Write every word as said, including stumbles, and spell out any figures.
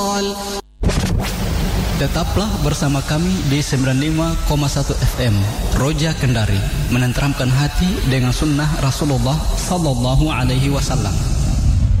Tetaplah bersama kami di sembilan puluh lima koma satu F M Roja Kendari, menenteramkan hati dengan sunnah Rasulullah Sallallahu Alaihi Wasallam.